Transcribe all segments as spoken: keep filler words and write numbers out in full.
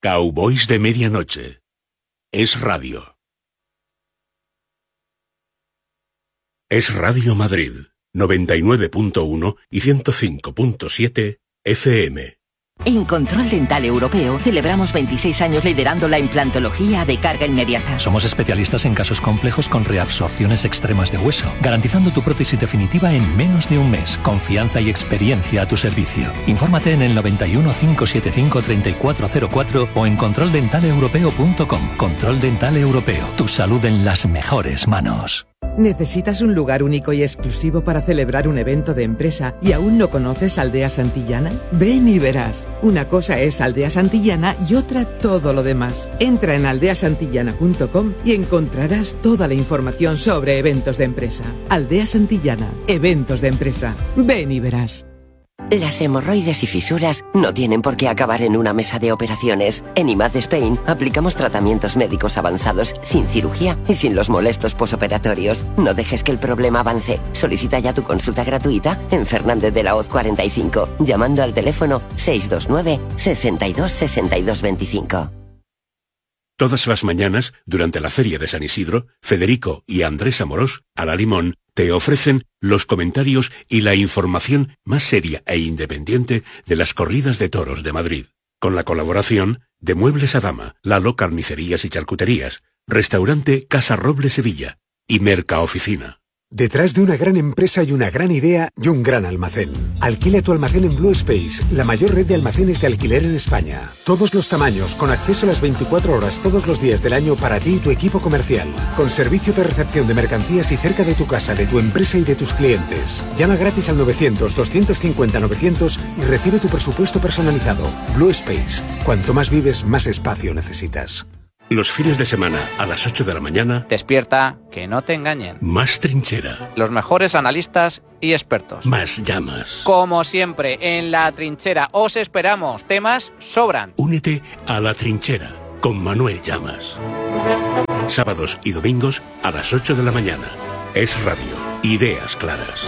Cowboys de medianoche. Es Radio. Es Radio Madrid, noventa y nueve punto uno y ciento cinco punto siete F M. En Control Dental Europeo celebramos veintiséis años liderando la implantología de carga inmediata. Somos especialistas en casos complejos con reabsorciones extremas de hueso, garantizando tu prótesis definitiva en menos de un mes. Confianza y experiencia a tu servicio. Infórmate en el noventa y uno, cinco setenta y cinco, treinta y cuatro cero cuatro o en control dental europeo punto com. Control Dental Europeo. Tu salud en las mejores manos. ¿Necesitas un lugar único y exclusivo para celebrar un evento de empresa y aún no conoces Aldea Santillana? Ven y verás. Una cosa es Aldea Santillana y otra todo lo demás. Entra en aldea santillana punto com y encontrarás toda la información sobre eventos de empresa. Aldea Santillana, eventos de empresa. Ven y verás. Las hemorroides y fisuras no tienen por qué acabar en una mesa de operaciones. En I M A D Spain aplicamos tratamientos médicos avanzados sin cirugía y sin los molestos posoperatorios. No dejes que el problema avance. Solicita ya tu consulta gratuita en Fernández de la Hoz cuarenta y cinco, llamando al teléfono seis dos nueve, sesenta y dos, sesenta y dos veinticinco. Todas las mañanas, durante la Feria de San Isidro, Federico y Andrés Amorós, a la Limón, te ofrecen los comentarios y la información más seria e independiente de las corridas de toros de Madrid. Con la colaboración de Muebles Adama, Lalo Carnicerías y Charcuterías, Restaurante Casa Roble Sevilla y Mercaoficina. Detrás de una gran empresa y una gran idea y un gran almacén. Alquila tu almacén en Blue Space, la mayor red de almacenes de alquiler en España. Todos los tamaños, con acceso a las veinticuatro horas todos los días del año para ti y tu equipo comercial. Con servicio de recepción de mercancías y cerca de tu casa, de tu empresa y de tus clientes. Llama gratis al novecientos, doscientos cincuenta, novecientos y recibe tu presupuesto personalizado. Blue Space. Cuanto más vives, más espacio necesitas. Los fines de semana, a las ocho de la mañana... Despierta, que no te engañen. Más trinchera. Los mejores analistas y expertos. Más llamas. Como siempre, en La Trinchera os esperamos. Temas sobran. Únete a La Trinchera con Manuel Llamas. Sábados y domingos a las ocho de la mañana. Es Radio. Ideas claras.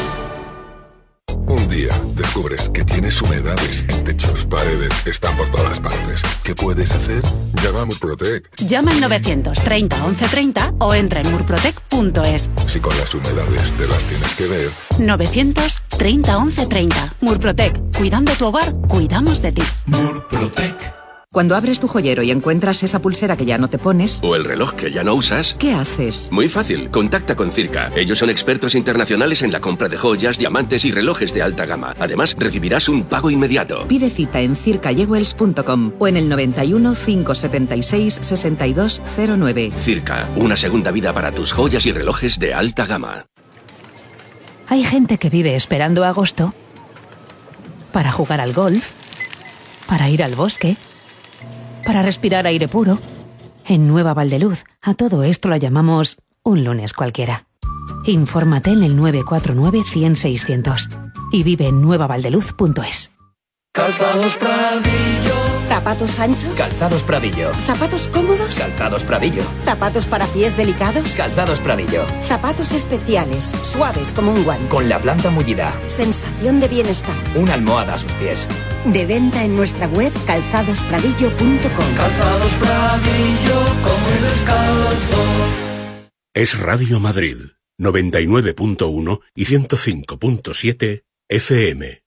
Un día descubres que tienes humedades en techos, paredes, están por todas partes. ¿Qué puedes hacer? Llama a Murprotec. Llama al novecientos treinta, once treinta o entra en murprotec punto es. Si con las humedades te las tienes que ver. novecientos treinta, once treinta. Murprotec. Cuidando tu hogar, cuidamos de ti. Murprotec. Cuando abres tu joyero y encuentras esa pulsera que ya no te pones... o el reloj que ya no usas... ¿qué haces? Muy fácil, contacta con Circa. Ellos son expertos internacionales en la compra de joyas, diamantes y relojes de alta gama. Además, recibirás un pago inmediato. Pide cita en circa jewels punto com o en el noventa y uno, cinco setenta y seis, sesenta y dos cero nueve. Circa, una segunda vida para tus joyas y relojes de alta gama. Hay gente que vive esperando agosto para jugar al golf, para ir al bosque, para respirar aire puro. En Nueva Valdeluz, a todo esto lo llamamos un lunes cualquiera. Infórmate en el nueve cuatro nueve, cien, seiscientos y vive en nueva valdeluz punto es. Calzados Pradillo. ¿Zapatos anchos? Calzados Pradillo. ¿Zapatos cómodos? Calzados Pradillo. ¿Zapatos para pies delicados? Calzados Pradillo. Zapatos especiales, suaves como un guante. Con la planta mullida. Sensación de bienestar. Una almohada a sus pies. De venta en nuestra web calzados pradillo punto com. Calzados Pradillo, como descalzo. Es Radio Madrid, noventa y nueve punto uno y ciento cinco punto siete F M.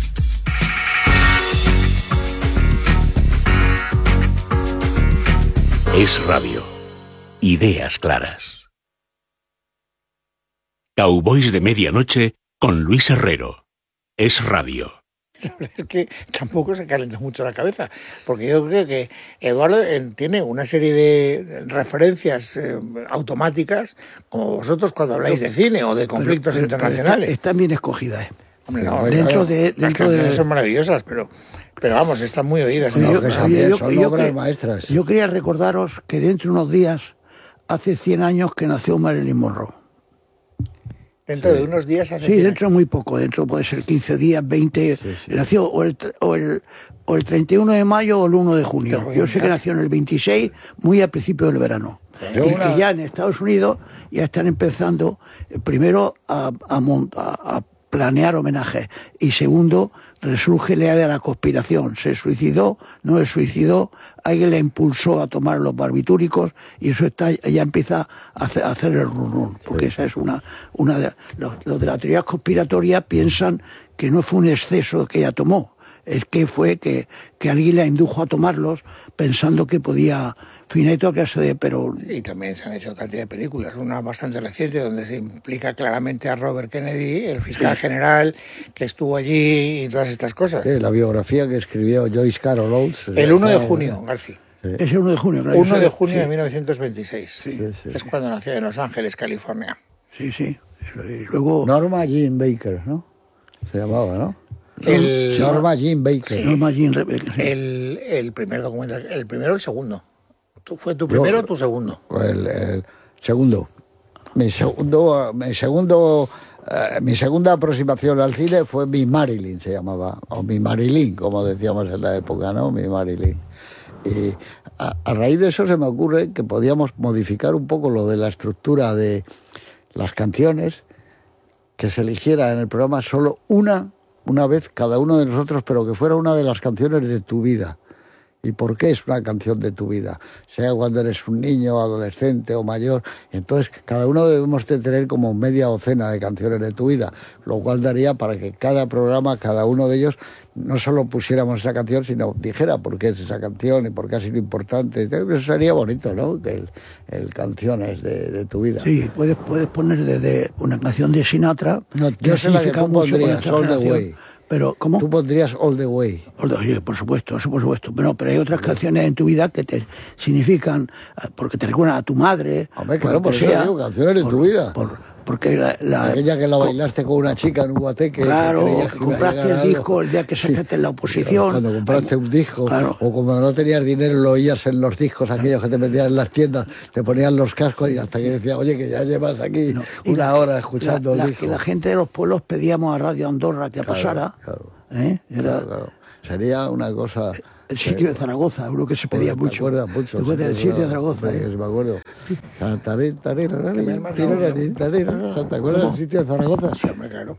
Es Radio. Ideas claras. Cowboys de medianoche con Luis Herrero. Es Radio. La verdad es que tampoco se calienta mucho la cabeza, porque yo creo que Eduardo eh, tiene una serie de referencias eh, automáticas, como vosotros cuando habláis de cine o de conflictos pero, pero, internacionales. Pero está, están bien escogidas. ¿eh? Hombre, no, dentro claro, de, las dentro de... son maravillosas, pero, pero vamos, están muy oídas. Oye, ¿no? yo, oye, yo, son yo, obras yo, maestras. Yo quería recordaros que dentro de unos días, hace cien años que nació Marilyn Monroe. Dentro sí. de unos días hace Sí, dentro de muy poco, dentro puede ser quince días, veinte, sí, sí. nació o el, o, el, o el treinta y uno de mayo o el uno de junio. Yo sé que nació en el veintiséis, muy al principio del verano. Yo y una... que ya en Estados Unidos ya están empezando eh, primero a, a, a, planear homenajes. Y segundo, resurge la idea de la conspiración. Se suicidó, no se suicidó, alguien le impulsó a tomar los barbitúricos y eso está ya empieza a hacer, a hacer el run run, porque esa es una, una de los, los de la teoría conspiratoria piensan que no fue un exceso que ella tomó, es que fue que, que alguien la indujo a tomarlos pensando que podía finito que se de, pero... Y también se han hecho cantidad de películas, una bastante reciente donde se implica claramente a Robert Kennedy, el fiscal sí. general que estuvo allí y todas estas cosas. Sí, la biografía que escribió Joyce Carol Oates. El uno de junio, García. Sí. Es el uno de junio. Claro, uno de junio sí. de mil novecientos veintiséis. Sí, sí, es sí. cuando nació en Los Ángeles, California. Sí, sí. Y luego... Norma Jean Baker, ¿no? Se llamaba, ¿no? El... Norma Jean Baker. Sí. Norma Jean Baker. Sí. El, el primer documental, el primero o el segundo. ¿Fue tu primero Yo, o tu segundo? El, el segundo. Mi segundo, mi segundo, eh, mi segunda aproximación al cine fue Mi Marilyn, se llamaba, o Mi Marilyn, como decíamos en la época, ¿no? Mi Marilyn. Y a, a raíz de eso se me ocurre que podíamos modificar un poco lo de la estructura de las canciones, que se eligiera en el programa solo una, una vez cada uno de nosotros, pero que fuera una de las canciones de tu vida. ¿Y por qué es una canción de tu vida? Sea cuando eres un niño, adolescente o mayor. Entonces, cada uno debemos de tener como media docena de canciones de tu vida, lo cual daría para que cada programa, cada uno de ellos, no solo pusiéramos esa canción, sino dijera por qué es esa canción y por qué ha sido importante. Eso sería bonito, ¿no? Que el, el canciones de, de tu vida. Sí, puedes, puedes poner desde una canción de Sinatra, no, que significa mucho con nuestra generación. Pero, ¿cómo? Tú pondrías All the Way. All the Way, por supuesto, eso por supuesto. Pero, pero hay otras canciones en tu vida que te significan, porque te recuerdan a tu madre. Hombre, claro, por eso sea, digo, canciones de por, tu vida. Por, porque la, la, aquella que la bailaste con una chica en un guateque. Claro, que que compraste el disco el día que sacaste en la oposición. Cuando compraste un disco, claro. O cuando no tenías dinero lo oías en los discos, aquellos que te metían en las tiendas, te ponían los cascos y hasta que decías, oye, que ya llevas aquí no, una la, hora escuchando la, el la, disco. Que la gente de los pueblos pedíamos a Radio Andorra que claro, pasara. Claro, ¿eh? Era, claro, claro. Sería una cosa... El sitio de Zaragoza, uno que se pedía pues, mucho. mucho. Después del sitio de Zaragoza. ¿eh? Me acuerdo. ¿Te acuerdas del sitio de Zaragoza? Sí, hombre, claro.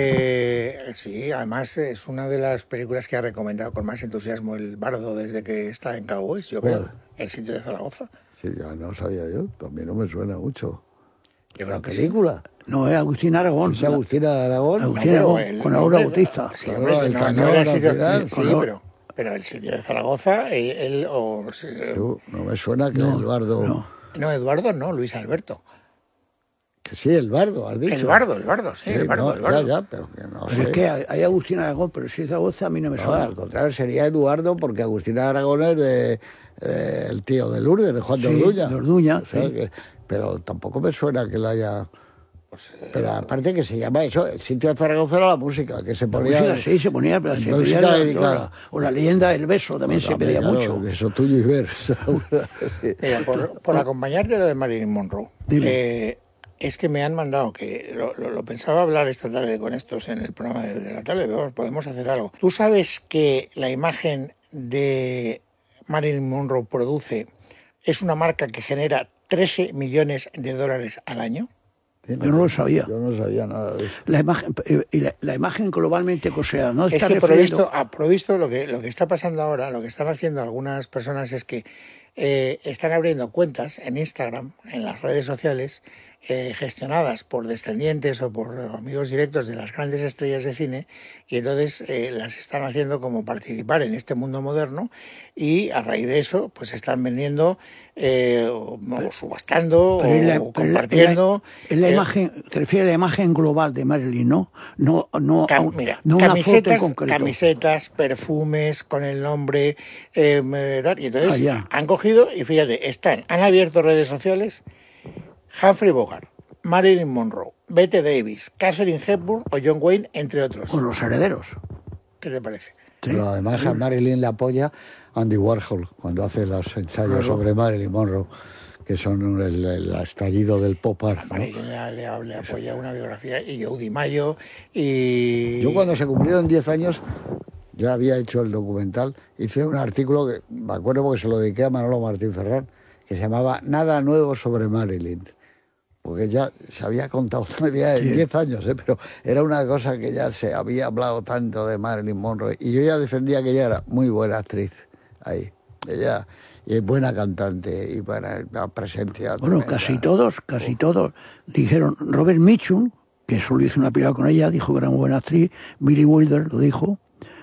Eh, sí, además es una de las películas que ha recomendado con más entusiasmo el Bardo desde que está en Cowboys, yo creo. El sitio de Zaragoza. Sí, ya no sabía yo. También no me suena mucho. Yo ¿La creo película? Sí. No, es Agustín Aragón. ¿Es Agustín Aragón? Agustín Aragón, no, con Aura Bautista. Sí, hombre, no, no, no era sitio, sí, pero... Pero el sitio de Zaragoza, él... él o, Tú, no me suena que no, Eduardo... No. no, Eduardo no, Luis Alberto. Que sí, el Bardo, has dicho. El Bardo, el Bardo, sí, sí el Bardo, no, el Bardo. Ya, ya, pero que no pero sé. es que hay, hay Agustín Aragón, pero si es Zaragoza a mí no me suena. No, al contrario, sería Eduardo, porque Agustín Aragón es de, de, el tío de Lourdes, de Juan sí, de Orduña. de Orduña, o sea, sí. que, pero tampoco me suena que la haya... Pues, eh, pero aparte que se llama eso, el sitio de Zaragoza era la música, que se ponía... La música sí, se ponía, pero se pedía la, la, o la leyenda del beso también no, se pedía claro, mucho. Eso tuyo y ver. Mira, por, por acompañarte lo de Marilyn Monroe, eh, es que me han mandado, que lo, lo, lo pensaba hablar esta tarde con estos en el programa de, de la tarde, pero podemos hacer algo. ¿Tú sabes que la imagen de Marilyn Monroe produce es una marca que genera trece millones de dólares al año? Yo no lo sabía. Yo no sabía nada de eso. La imagen, y la, la imagen globalmente, o sea, no está es que refiriendo... provisto, a, provisto lo que lo que está pasando ahora, lo que están haciendo algunas personas es que eh, están abriendo cuentas en Instagram, en las redes sociales, eh, gestionadas por descendientes o por amigos directos de las grandes estrellas de cine, y entonces eh, las están haciendo como participar en este mundo moderno, y a raíz de eso pues están vendiendo eh, o, o subastando o, la, o compartiendo. Es la, la, la eh, imagen, te refieres a la imagen global de Marilyn, ¿no? No, no, cam, mira, no una foto en concreto. Camisetas, perfumes con el nombre, eh, y entonces ah, han cogido y fíjate, están, han abierto redes sociales. Humphrey Bogart, Marilyn Monroe, Bette Davis, Katharine Hepburn o John Wayne, entre otros. Con los herederos. ¿Qué te parece? Sí. Pero además a Marilyn le apoya Andy Warhol cuando hace los ensayos claro. sobre Marilyn Monroe, que son el, el estallido del pop art, ¿no? Marilyn le, le, le apoya una biografía, y Joe DiMaggio, y... Yo cuando se cumplieron diez años, ya había hecho el documental, hice un artículo que me acuerdo porque se lo dediqué a Manolo Martín Ferrán, que se llamaba Nada nuevo sobre Marilyn. porque ya se había contado todavía en diez años, ¿eh? Pero era una cosa que ya se había hablado tanto de Marilyn Monroe, y yo ya defendía que ella era muy buena actriz ahí, ella es buena cantante y buena presencia. Bueno, tremenda. casi todos, casi todos dijeron. Robert Mitchum, que solo hizo una película con ella, dijo que era muy buena actriz. Billy Wilder lo dijo.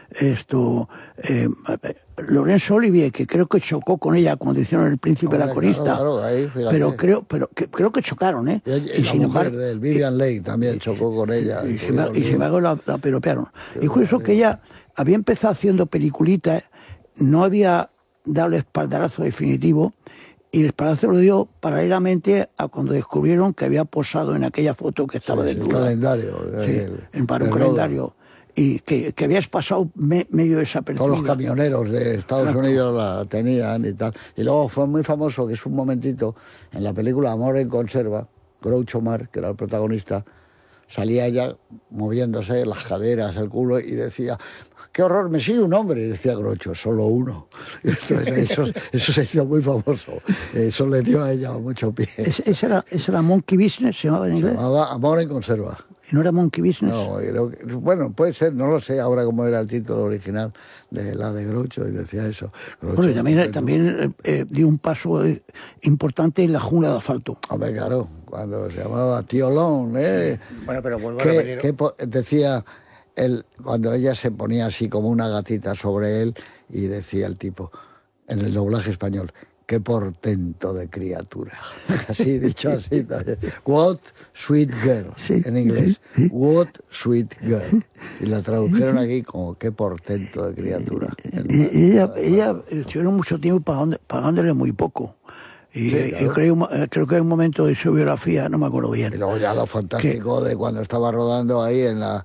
Esto, eh, Laurence Olivier, que creo que chocó con ella cuando hicieron El Príncipe de la Corista, claro, claro, ahí, pero creo, pero que, creo que chocaron, ¿eh? Y, y, y la sin mujer embargo, de Vivian Leigh también chocó con ella. Y, y, sin embargo la, la piropearon. Y curioso que ella había empezado haciendo peliculitas, no había dado el espaldarazo definitivo, y el espaldarazo lo dio paralelamente a cuando descubrieron que había posado en aquella foto que estaba sí, desnuda. El calendario. Sí, el, en para un calendario. Y que, que habías pasado me, medio desapercibido. Todos los camioneros de Estados Unidos la tenían y tal. Y luego fue muy famoso, que es un momentito, en la película Amor en Conserva, Groucho Marx, que era el protagonista, salía ella moviéndose las caderas, el culo, y decía: ¡qué horror! Me sigue un hombre. Y decía Groucho: solo uno. Eso, eso, eso se hizo muy famoso. Eso le dio a ella mucho pie. ¿Ese era, ese era Monkey Business? ¿Se llamaba en inglés? Se llamaba Amor en Conserva. ¿Y no era Monkey Business? No, creo que, bueno, puede ser, no lo sé ahora cómo era el título original de la de Groucho, y decía eso. Groucho, bueno, y también, también eh, dio un paso eh, importante en La Jungla de Asfalto. Hombre, claro, cuando se llamaba Tío Long, ¿eh? Bueno, pero vuelvo que, a repetir. Que decía, él, cuando ella se ponía así como una gatita sobre él, y decía el tipo, en el doblaje español: ¡qué portento de criatura! Así, dicho así. What sweet girl, sí, en inglés. Sí. What sweet girl. Y la tradujeron aquí como qué portento de criatura. Y, y ella, ella estuvieron mucho tiempo pagando, pagándole muy poco. Y sí, claro. yo creo, creo que hay un momento de su biografía, no me acuerdo bien. Y luego ya lo fantástico que, de cuando estaba rodando ahí en la...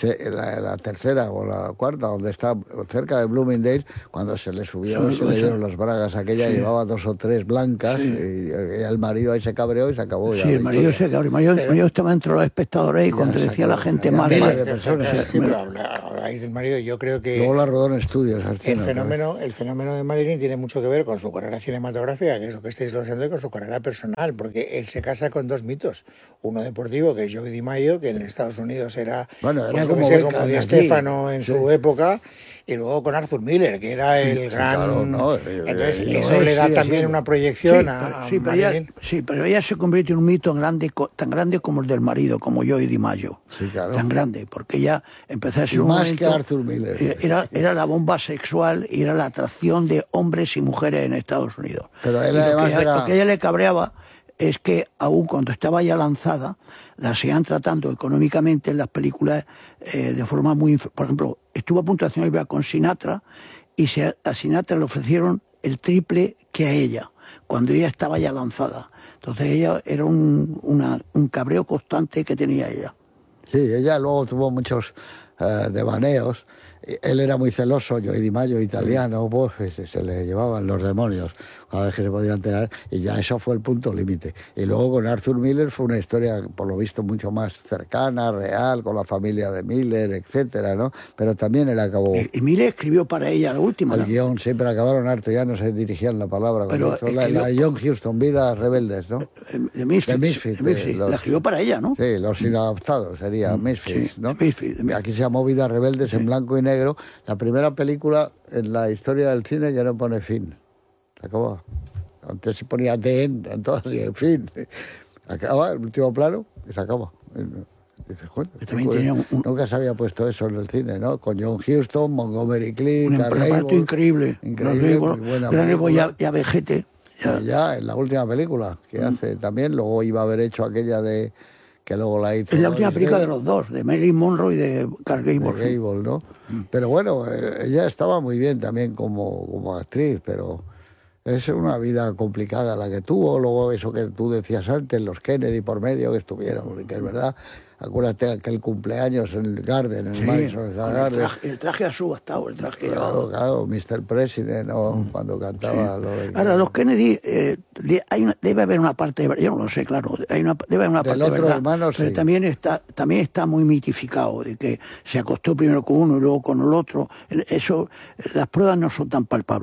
La, la tercera o la cuarta, donde está cerca de Bloomingdale, cuando se le subió, se le dieron las bragas, aquella sí. llevaba dos o tres blancas, sí. y, y el marido ahí se cabreó y se acabó. Sí, ya el marido se cabreó, el marido, el marido estaba entre los espectadores y cuando decía la gente más... Miles de personas. Sí, sí, pero habláis del marido, yo creo que... Luego la rodó en estudios. El fenómeno, el fenómeno de Marilyn tiene mucho que ver con su carrera cinematográfica, que es lo que estáis glosando, y con su carrera personal, porque él se casa con dos mitos. Uno deportivo, que es Joey DiMaggio, que en Estados Unidos era... Bueno, era como, como Di Stéfano en sí. su época, y luego con Arthur Miller, que era el sí, gran... Claro, no, entonces eh, eso eh, le da sí, también sí. una proyección sí, a, a sí, pero ella, sí, pero ella se convierte en un mito grande, tan grande como el del marido, como Joey DiMaggio. Sí, claro. Tan grande, porque ella empezó a ser y un más momento, que Arthur Miller. Era, era la bomba sexual y era la atracción de hombres y mujeres en Estados Unidos. Pero él y además lo, que, era... lo que a ella le cabreaba es que aún cuando estaba ya lanzada, la seguían tratando económicamente en las películas eh, de forma muy... Por ejemplo, estuvo a punto de hacer una película con Sinatra, y se, a Sinatra le ofrecieron el triple que a ella, cuando ella estaba ya lanzada. Entonces ella era un, una, un cabreo constante que tenía ella. Sí, ella luego tuvo muchos uh, devaneos. Él era muy celoso, Joey DiMaggio, italiano, pues se le llevaban los demonios cada vez que se podía enterar, y ya eso fue el punto límite. Y luego con Arthur Miller fue una historia, por lo visto, mucho más cercana, real, con la familia de Miller, etcétera, ¿no? Pero también él acabó... Y, y Miller escribió para ella la última, el ¿no? guión, sí, pero acabaron harto, ya no se dirigían la palabra. Pero hizo la, la John Huston, Vidas Rebeldes, ¿no? De Misfits. De Misfits, de Misfits. Los, la escribió para ella, ¿no? Sí, los inadaptados, sería mm, Misfits, sí, ¿no? De Misfits, de Misfits. Aquí se llamó Vidas Rebeldes, sí. En blanco y negro. La primera película en la historia del cine que no pone fin. Se acabó. Antes se ponía The End, entonces, en fin. Acaba el último plano y se acaba. Dice, bueno, también tenía un, nunca se había puesto eso en el cine, ¿no? Con John Huston, Montgomery Clift, un reparto increíble. Increíble, muy buena película. Ya, ya vejete. Ya. ya, en la última película que mm. hace también. Luego iba a haber hecho aquella de... que luego la hizo... Es la última película de los dos, de Marilyn Monroe y de Clark Gable. De Gable, ¿no? Mm. Pero bueno, ella estaba muy bien también como, como actriz, pero... Es una vida complicada la que tuvo. Luego eso que tú decías antes, los Kennedy por medio que estuvieron, que es verdad. Acuérdate que el cumpleaños en el Garden, en el sí, Madison Garden. El traje, el traje ha subastado, el traje claro, llevado. Claro, mister President, ¿no? Mm. Cuando cantaba sí. lo de... Ahora, los Kennedy, eh, hay una, debe haber una parte de verdad, yo no lo sé, claro, hay una, debe haber una Del parte otro de verdad, hermano, pero sí. también está, también está muy mitificado, de que se acostó primero con uno y luego con el otro. Eso, las pruebas no son tan palpables.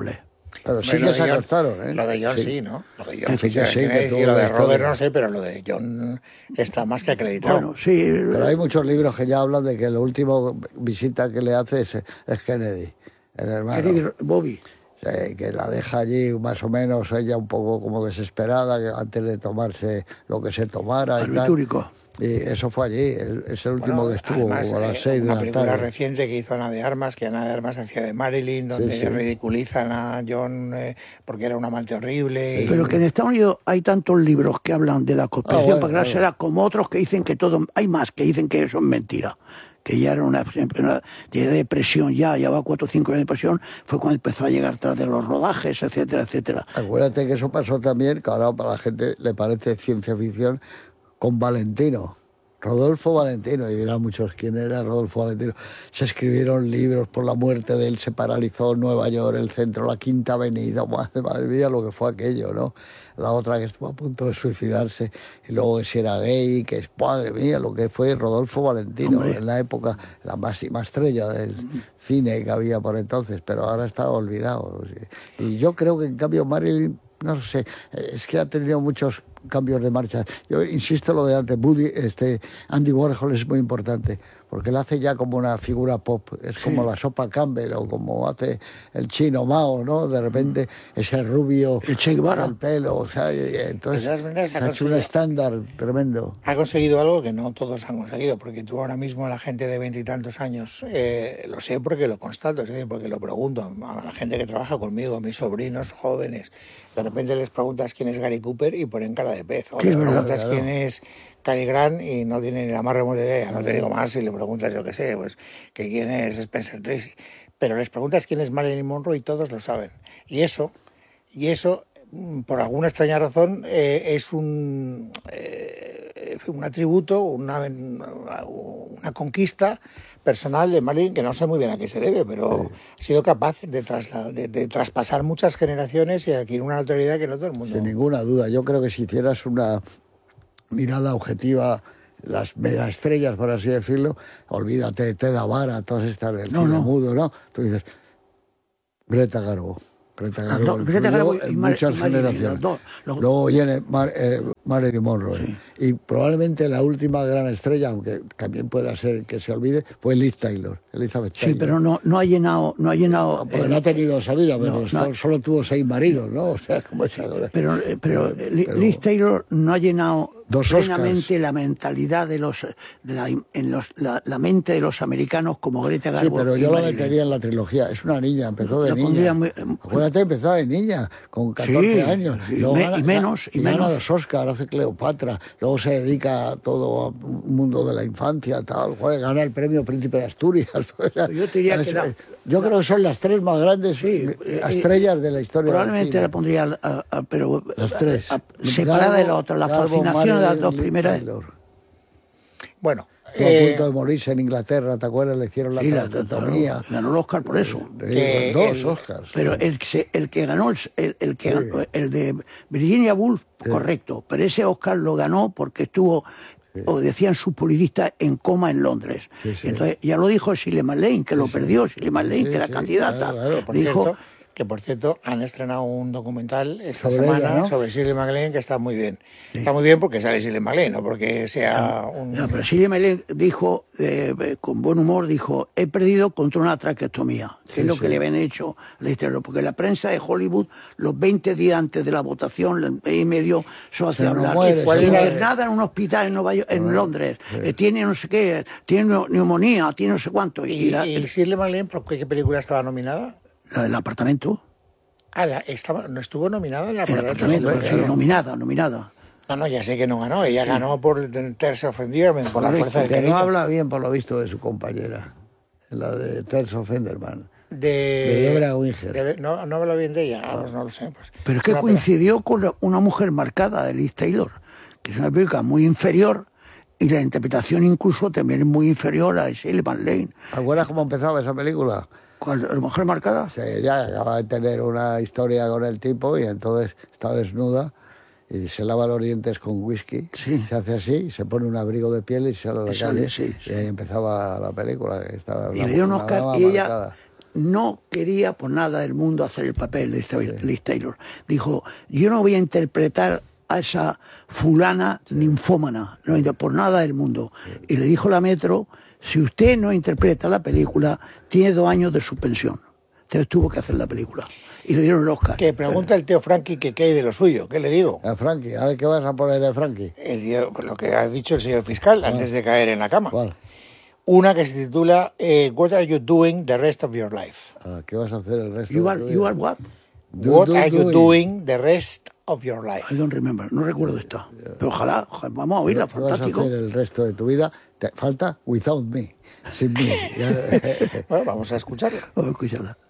Pero sí Bueno, que lo se de John- acostaron, ¿eh? Lo de John sí, Sí. ¿no? Lo de John Sí, sí, que que sí, sí, que tuvo y lo la de historia. Robert no sé, pero lo de John está más que acreditado. Bueno, sí. Pero hay muchos libros que ya hablan de que la última visita que le hace es, es Kennedy, el hermano. Kennedy, Bobby. Sí, que la deja allí más o menos ella un poco como desesperada que antes de tomarse lo que se tomara y tal. Barbitúrico. Y eso fue allí, el- es el último Bueno, que estuvo además, como a las eh, seis de una la película tarde. reciente que hizo Ana de Armas, que Ana de Armas hacía de Marilyn, donde Sí, sí. ridiculizan a John eh, porque era un amante horrible. y- Pero que en Estados Unidos hay tantos libros que hablan de la conspiración Ah, bueno, para creársela, como otros que dicen que todo, hay más que dicen que eso es mentira, que ya era una, una de depresión, ya llevaba cuatro o cinco años de depresión, fue cuando empezó a llegar tras de los rodajes, etcétera, etcétera. Acuérdate que eso pasó también, que ahora para la gente le parece ciencia ficción, con Valentino. Rodolfo Valentino, y dirán muchos quién era Rodolfo Valentino. Se escribieron libros por la muerte de él, se paralizó Nueva York, el centro, la Quinta Avenida, madre, madre mía lo que fue aquello, ¿no? La otra que estuvo a punto de suicidarse, y luego que si era gay, que es, madre mía, lo que fue Rodolfo Valentino, Hombre. en la época, la máxima estrella del cine que había por entonces, pero ahora está olvidado. Y yo creo que en cambio Marilyn, no sé, es que ha tenido muchos cambios de marcha. Yo insisto lo de antes, Woody, este, Andy Warhol es muy importante, porque él hace ya como una figura pop, es como la sopa Campbell o como hace el chino Mao, ¿no? De repente ese rubio, el Che Guevara, el pelo, o sea, y- y entonces De todas maneras, se ha ha hecho un conseguido- estándar tremendo. Ha conseguido algo que no todos han conseguido, porque tú ahora mismo, la gente de veintitantos años, eh, lo sé porque lo constato, es decir, porque lo pregunto a la gente que trabaja conmigo, a mis sobrinos jóvenes. De repente les preguntas quién es Gary Cooper y ponen cara de pez. O Sí, les es verdad, preguntas claro. quién es Cary Grant y no tienen ni la más remota idea. No te digo más si le preguntas, yo qué sé, pues que quién es Spencer Tracy. Pero les preguntas quién es Marilyn Monroe y todos lo saben. Y eso, y eso mm, por alguna extraña razón, eh, es un, eh, un atributo, una, una conquista personal de Marilyn que no sé muy bien a qué se debe, pero ha sido capaz de, trasla- de, de traspasar muchas generaciones y adquirir una notoriedad que no todo el mundo. Sin ninguna duda. Yo creo que si hicieras una mirada objetiva, las megaestrellas, por así decirlo, olvídate de Teda Vara, todas estas del No, cine no. mudo, ¿no? Tú dices, Greta Garbo. Greta Garbo, No, Greta Garbo influyó y en Mar- muchas y Marilyn, generaciones. los dos, los- Luego viene Mar- eh, Marilyn Monroe. Y probablemente la última gran estrella, aunque también pueda ser que se olvide, fue Liz Taylor, Elizabeth Sí, Taylor. pero no, no ha llenado, no ha llenado. Porque eh, no ha tenido esa vida, pero no, solo, no. solo tuvo seis maridos, ¿no? O sea, como esa... Pero, eh, pero, eh, Li- pero- Liz Taylor no ha llenado Dos plenamente la mentalidad de los, de la, en los, la, la mente de los americanos como Greta Sí, Garbo. pero y yo la Marilyn. metería en la trilogía. Es una niña, empezó de La niña. pondría muy- Acuérdate, empezó de niña, con catorce Sí, años. y Luego me- gana- y menos, y gana menos. dos Oscars, hace Cleopatra. Luego se dedica a todo a un mundo de la infancia, tal. Joder, gana el premio Príncipe de Asturias. O sea, Yo te diría es- que la- yo creo que son las tres más grandes eh, estrellas de la historia. Probablemente del la cine. pondría, a- a- pero Las tres. a- a- separada de la otra, la Garbo, fascinación de las Marilyn, dos Liz primeras. Taylor. Bueno, Estuvo eh, a punto de morirse en Inglaterra, ¿te acuerdas? Le hicieron la Sí, la- traqueotomía. ganó- ganó el Oscar por eso. Eh, Que dos el- Oscars. Pero el que, se- el que ganó, el, el, el que Sí. ganó- el de Virginia Woolf, correcto, pero ese Oscar lo ganó porque estuvo, o decían sus publicistas, en coma en Londres. Sí, sí. Entonces, ya lo dijo Shirley MacLaine, que lo perdió, Shirley MacLaine, Sí, que era sí, candidata. claro, claro, por dijo, cierto, que por cierto han estrenado un documental esta Sobre semana ella, ¿no? sobre Shirley MacLaine que está muy bien. Está muy bien porque sale Shirley MacLaine, no porque sea un... no, pero Shirley MacLaine dijo, eh, eh, con buen humor, dijo, he perdido contra una traqueotomía, que Sí, es lo sí. que le habían hecho a la historia, porque la prensa de Hollywood, los veinte días antes de la votación, el mes y medio, eso hace Pero no hablar. muere, ¿cuál sí. era? Internada en un hospital en Nueva York, en Londres, eh, tiene no sé qué, tiene neu- neumonía, tiene no sé cuánto. Y, ¿Y, la- y el, Shirley MacLaine por qué, qué película estaba nominada? la- el apartamento, Ah, la, estaba, no estuvo nominada en la el primera apartamento, película, sí, claro. nominada, nominada. No, no, ya sé que no ganó. Ella ganó por Terms of Endearment, por la Correcto, fuerza del Que cariño. no habla bien, por lo visto, de su compañera, la de Terso Fenderman. De, de Debra Winger. de- no, no habla bien de ella, ah, pues no lo sé. Pues. Pero es que Una coincidió con la- una mujer marcada de Liz Taylor, que es una película muy inferior y la interpretación incluso también es muy inferior a la de Shirley MacLaine. ¿Te acuerdas cómo empezaba esa película? ¿Cuál, la mujer marcada? Sí, ella acaba de tener una historia con el tipo y entonces está desnuda y se lava los dientes con whisky, Sí. se hace así, se pone un abrigo de piel y sale a la Y sale, calle. sí, sí. Y ahí empezaba la película. Que estaba Y una- le dieron una Oscar dama y ella marcada. no quería por nada del mundo hacer el papel de Liz Taylor. Dijo, yo no voy a interpretar a esa fulana ninfómana, no, por nada del mundo. Y le dijo la Metro, si usted no interpreta la película, tiene dos años de suspensión. Entonces tuvo que hacer la película. Y le dieron el Oscar. Que pregunta el tío Frankie que qué hay de lo suyo. ¿Qué le digo? A Frankie, a ver qué vas a poner a Frankie. El tío, lo que ha dicho el señor fiscal ¿Cuál? Antes de caer en la cama. ¿Cuál? Una que se titula eh, What are you doing the rest of your life? Ah, ¿qué vas a hacer el resto You de are, tu you vida? are what? Do, What do, are you doing. doing the rest of your life? I don't remember, no recuerdo esto. Pero ojalá, ojalá vamos a oírla, ¿Qué vas a fantástico. hacer el resto de tu vida? Te falta Without Me, sin mí. Bueno, vamos a escucharla. Vamos a escucharla.